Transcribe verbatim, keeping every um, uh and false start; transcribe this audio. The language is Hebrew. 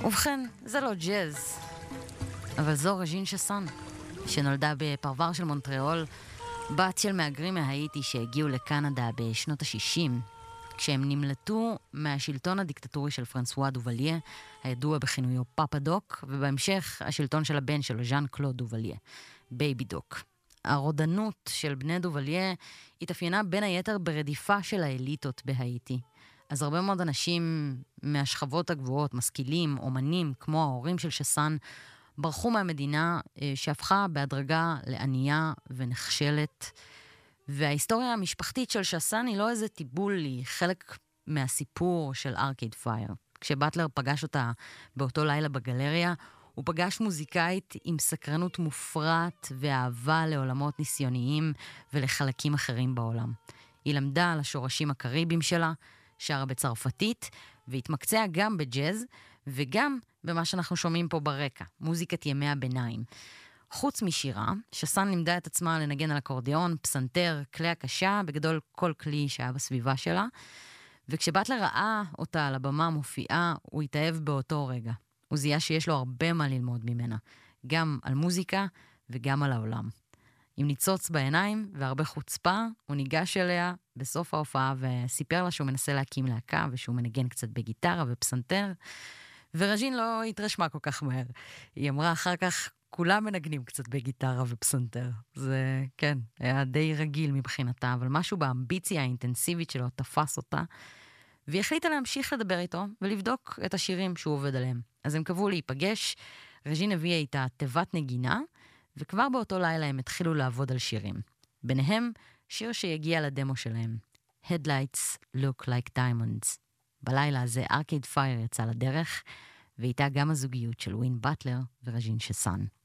ובכן, זה לא ג'אז, אבל זו רג'ין שסן, שנולדה בפרבר של מונטריאול, בת של מהגרים מהאיטי שהגיעו לקנדה בשנות ה-שישים, כשהם נמלטו מהשלטון הדיקטטורי של פרנסואה דובליה, הידוע בכינויו פאפה דוק, ובהמשך השלטון של הבן שלו, ז'אן קלוד דובליה, בייבי דוק. הרודנות של בני דובליה התאפיינה בין היתר ברדיפה של האליטות בהאיטי. אז הרבה מאוד אנשים מהשכבות הגבוהות, משכילים, אומנים, כמו ההורים של שסן, ברחו מהמדינה שהפכה בהדרגה לענייה ונחשלת. וההיסטוריה המשפחתית של שסן היא לא איזה טיבול, היא חלק מהסיפור של ארקייד פייר. כשבטלר פגש אותה באותו לילה בגלריה, הוא פגש מוזיקאית עם סקרנות מופרט ואהבה לעולמות ניסיוניים ולחלקים אחרים בעולם. היא למדה על השורשים הקריביים שלה, שרה בצרפתית, והתמקצעה גם בג'אז, וגם במה שאנחנו שומעים פה ברקע, מוזיקת ימי הביניים. חוץ משירה, שסן לימדה את עצמה לנגן על אקורדיאון, פסנתר, כלי הקשה, בגדול כל כלי שהיה בסביבה שלה, וכשבטלר ראה אותה על הבמה מופיעה, הוא התאהב באותו רגע. הוא זיהה שיש לו הרבה מה ללמוד ממנה, גם על מוזיקה וגם על העולם. עם ניצוץ בעיניים והרבה חוצפה, הוא ניגש אליה בסוף ההופעה וסיפר לה שהוא מנסה להקים להקה ושהוא מנגן קצת בגיטרה ופסנתר, ורג'ין לא התרשמה כל כך מהר. היא אמרה אחר כך, כולם מנגנים קצת בגיטרה ופסנתר. זה, כן, היה די רגיל מבחינתה, אבל משהו באמביציה האינטנסיבית שלו תפס אותה, והיא החליטה להמשיך לדבר איתו ולבדוק את השירים שהוא עובד עליהם. אז הם קבעו להיפגש, רג'ין הביאה איתה תיבת נגינה, וכבר באותו לילה הם התחילו לעבוד על שירים. ביניהם, שיר שיגיע לדמו שלהם, Headlights Look Like Diamonds. בלילה הזה ארקייד פייר יצא לדרך, ואיתה גם הזוגיות של ווין בטלר ורג'ין שסן.